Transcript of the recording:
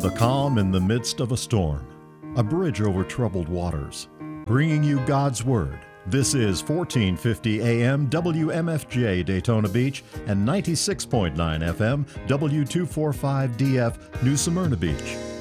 A calm in the midst of a storm, a bridge over troubled waters, bringing you God's Word. This is 1450 AM WMFJ Daytona Beach and 96.9 FM W245DF New Smyrna Beach.